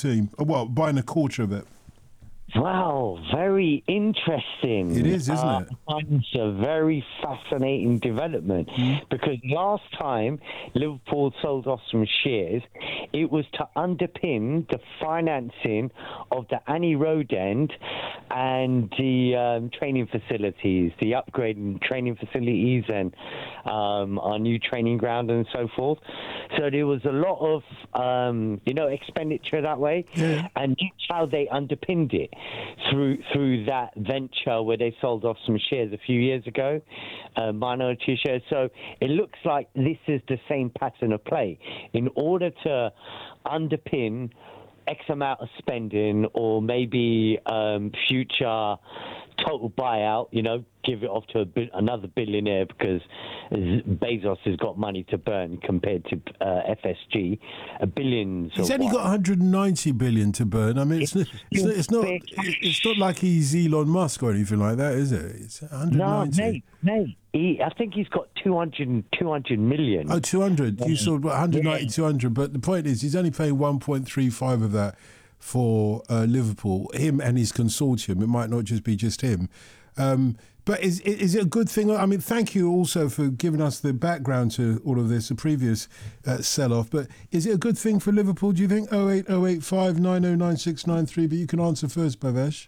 team? Well, buying a quarter of it. Wow, very interesting. It is, isn't it? It's a very fascinating development because last time Liverpool sold off some shares, it was to underpin the financing of the Annie Road end and the training facilities, the upgrading training facilities and our new training ground and so forth. So there was a lot of, expenditure that way. Yeah. And that's how they underpinned it. Through that venture where they sold off some shares a few years ago, minority shares. So it looks like this is the same pattern of play. In order to underpin X amount of spending or maybe future total buyout, give it off to another billionaire because Bezos has got money to burn compared to FSG, billions. He's only got 190 billion to burn. I mean, it's not like he's Elon Musk or anything like that, is it? It's 190. No, mate. I think he's got 200 million. Oh, 200. You saw 190, 200. But the point is, he's only paying 1.35 of that for Liverpool, him and his consortium. It might not just be just him. But is it a good thing? I mean, thank you also for giving us the background to all of this, the previous sell-off. But is it a good thing for Liverpool, do you think? 08085 909693. But you can answer first, Bhavesh.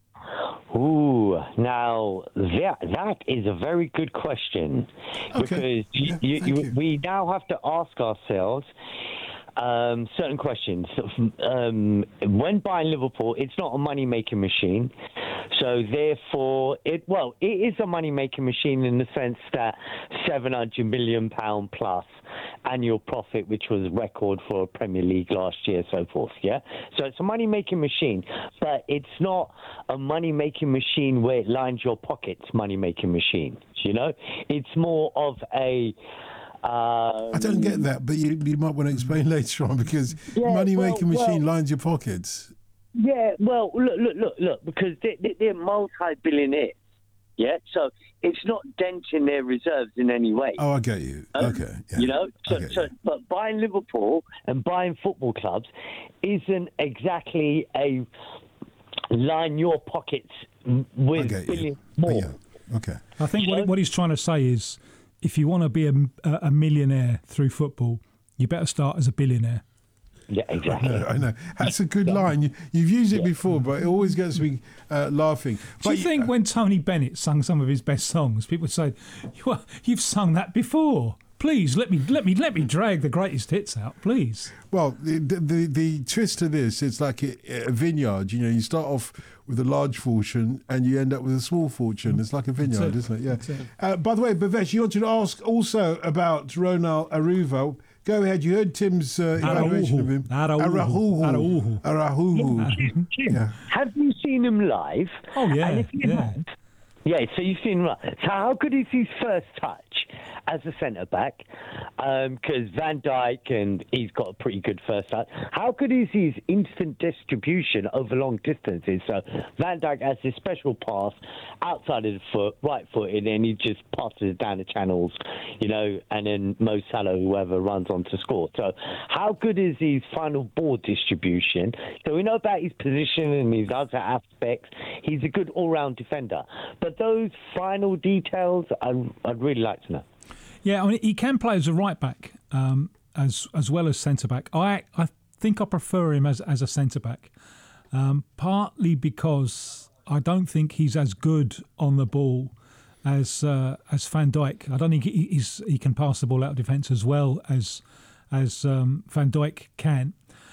Ooh, now that is a very good question. Okay. Because we now have to ask ourselves certain questions. When buying Liverpool, it's not a money-making machine. So therefore, it is a money-making machine in the sense that £700 million plus annual profit, which was record for Premier League last year, so forth. Yeah. So it's a money-making machine, but it's not a money-making machine where it lines your pockets. Money-making machine. It's more of a. I don't get that, but you might want to explain later on because money-making machine lines your pockets. Yeah, well, look, because they're multi-billionaires, yeah? So it's not denting their reserves in any way. Oh, I get you. Okay. Yeah. But buying Liverpool and buying football clubs isn't exactly a line your pockets with billions more. Yeah. Okay. I think what he's trying to say is if you want to be a millionaire through football, you better start as a billionaire. Yeah, exactly. I know. That's a good line. You've used it before, but it always gets me laughing. Do you think when Tony Bennett sung some of his best songs, people say, "You've sung that before. Please let me drag the greatest hits out, please." Well, the twist to this, it's like a vineyard. You start off with a large fortune and you end up with a small fortune. It's like a vineyard, isn't it? Yeah. By the way, Bhavesh, you wanted to ask also about Ronald Aruva. Go ahead. You heard Tim's evaluation of him. Araujo. Tim, have you seen him live? Oh, yeah. And if you have, so you've seen him live. So how good is his first touch as a centre-back? Because Van Dijk, and he's got a pretty good first touch. How good is his instant distribution over long distances? So Van Dijk has this special pass outside of the foot, right foot, and then he just passes it down the channels, and then Mo Salah, whoever, runs on to score. So how good is his final ball distribution? So we know about his position and his other aspects. He's a good all-round defender. But those final details, I'd really like to know. Yeah, I mean, he can play as a right back as well as centre back. I think I prefer him as a centre back, partly because I don't think he's as good on the ball as Van Dijk. I don't think he can pass the ball out of defence as well as Van Dijk can.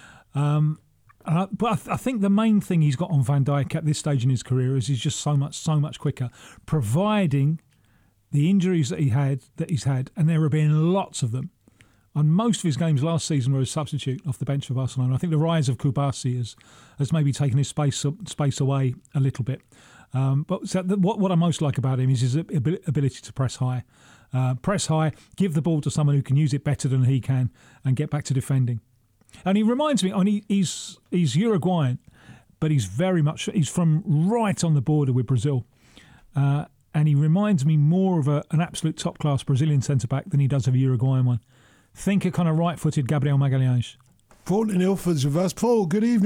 But I think the main thing he's got on Van Dijk at this stage in his career is he's just so much quicker, providing the injuries that he's had, and there have been lots of them. On most of his games last season were a substitute off the bench for Barcelona. I think the rise of Kubasi has maybe taken his space away a little bit. But what I most like about him is his ability to press high, give the ball to someone who can use it better than he can, and get back to defending. And he reminds me, he's Uruguayan, but he's from right on the border with Brazil. And he reminds me more of an absolute top-class Brazilian centre-back than he does of a Uruguayan one. Think a kind of right-footed Gabriel Magalhães. Paul in Ilford's with us. Paul, good evening.